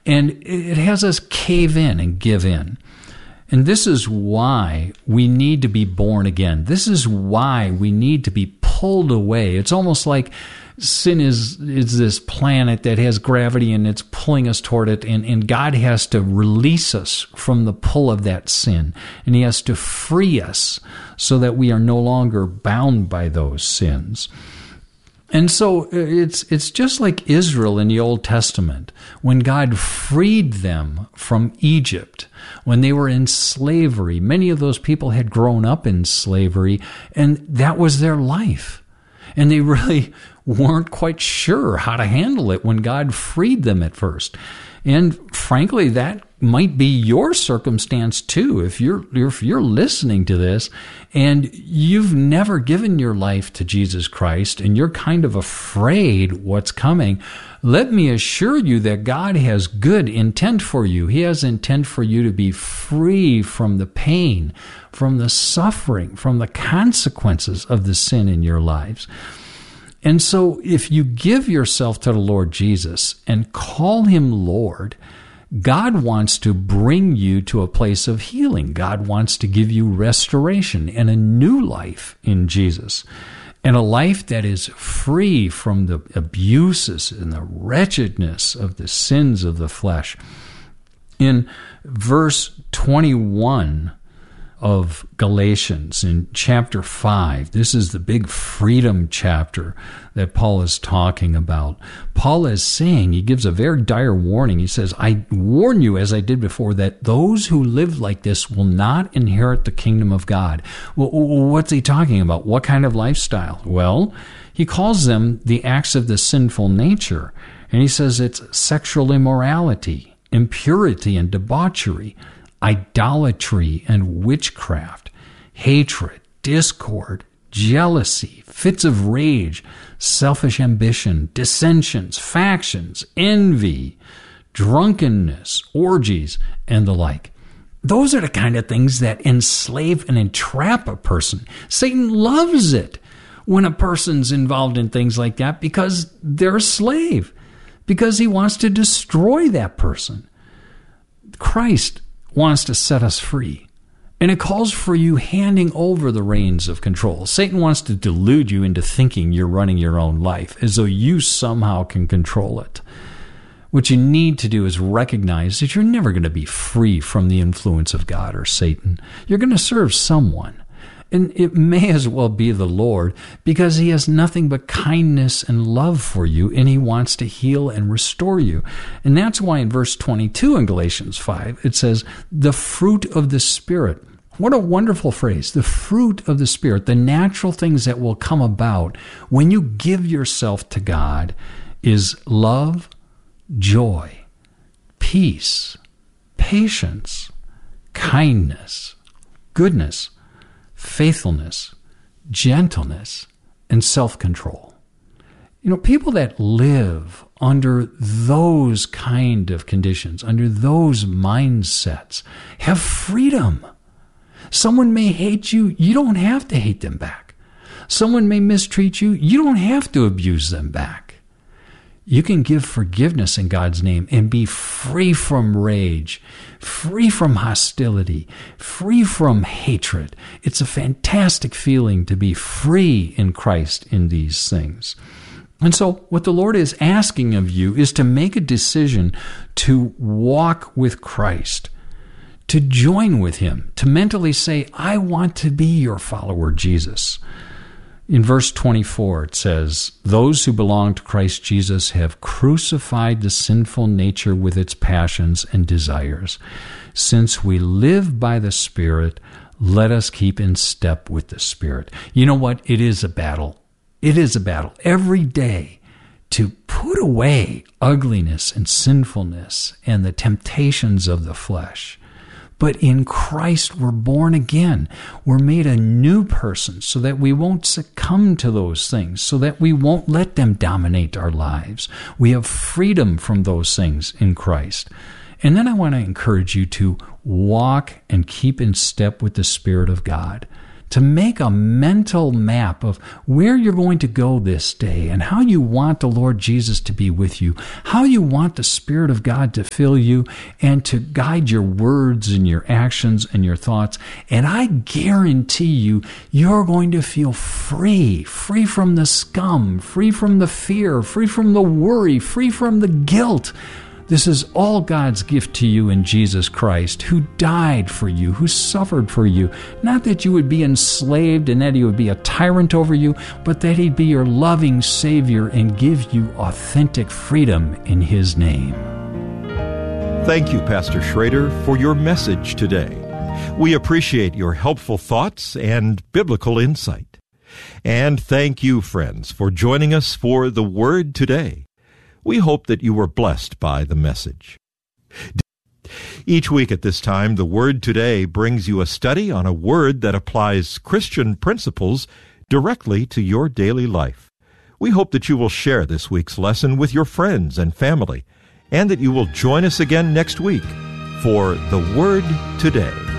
And it has us cave in and give in. And this is why we need to be born again. This is why we need to be pulled away. It's almost like sin is this planet that has gravity and it's pulling us toward it. And God has to release us from the pull of that sin. And he has to free us so that we are no longer bound by those sins. And so it's just like Israel in the Old Testament, when God freed them from Egypt, when they were in slavery. Many of those people had grown up in slavery, and that was their life. And they really weren't quite sure how to handle it when God freed them at first. And frankly, that might be your circumstance too. If you're listening to this and you've never given your life to Jesus Christ and you're kind of afraid what's coming, let me assure you that God has good intent for you. He has intent for you to be free from the pain, from the suffering, from the consequences of the sin in your lives. And so if you give yourself to the Lord Jesus and call him Lord, God wants to bring you to a place of healing. God wants to give you restoration and a new life in Jesus, and a life that is free from the abuses and the wretchedness of the sins of the flesh. In verse 21 of Galatians, in chapter 5, this is the big freedom chapter that Paul is talking about. Paul is saying, he gives a very dire warning. He says, I warn you, as I did before, that those who live like this will not inherit the kingdom of God. Well, what's he talking about? What kind of lifestyle? Well, he calls them the acts of the sinful nature. And he says it's sexual immorality, impurity and debauchery, idolatry and witchcraft, hatred, discord, jealousy, fits of rage, selfish ambition, dissensions, factions, envy, drunkenness, orgies, and the like. Those are the kind of things that enslave and entrap a person. Satan loves it when a person's involved in things like that because they're a slave, because he wants to destroy that person. Christ wants to set us free. And it calls for you handing over the reins of control. Satan wants to delude you into thinking you're running your own life as though you somehow can control it. What you need to do is recognize that you're never going to be free from the influence of God or Satan. You're going to serve someone. And it may as well be the Lord, because he has nothing but kindness and love for you, and he wants to heal and restore you. And that's why in verse 22 in Galatians 5, it says, the fruit of the Spirit. What a wonderful phrase. The fruit of the Spirit, the natural things that will come about when you give yourself to God, is love, joy, peace, patience, kindness, goodness, faithfulness, gentleness, and self-control. You know, people that live under those kind of conditions, under those mindsets, have freedom. Someone may hate you. You don't have to hate them back. Someone may mistreat you. You don't have to abuse them back. You can give forgiveness in God's name and be free from rage, free from hostility, free from hatred. It's a fantastic feeling to be free in Christ in these things. And so what the Lord is asking of you is to make a decision to walk with Christ, to join with him, to mentally say, I want to be your follower, Jesus. In verse 24, it says, those who belong to Christ Jesus have crucified the sinful nature with its passions and desires. Since we live by the Spirit, let us keep in step with the Spirit. You know what? It is a battle. It is a battle every day to put away ugliness and sinfulness and the temptations of the flesh. But in Christ, we're born again. We're made a new person so that we won't succumb to those things, so that we won't let them dominate our lives. We have freedom from those things in Christ. And then I want to encourage you to walk and keep in step with the Spirit of God, to make a mental map of where you're going to go this day and how you want the Lord Jesus to be with you, how you want the Spirit of God to fill you and to guide your words and your actions and your thoughts. And I guarantee you, you're going to feel free from the scum, free from the fear, free from the worry, free from the guilt. This is all God's gift to you in Jesus Christ, who died for you, who suffered for you. Not that you would be enslaved and that he would be a tyrant over you, but that he'd be your loving Savior and give you authentic freedom in his name. Thank you, Pastor Schrader, for your message today. We appreciate your helpful thoughts and biblical insight. And thank you, friends, for joining us for the Word Today. We hope that you were blessed by the message. Each week at this time, the Word Today brings you a study on a word that applies Christian principles directly to your daily life. We hope that you will share this week's lesson with your friends and family, and that you will join us again next week for the Word Today.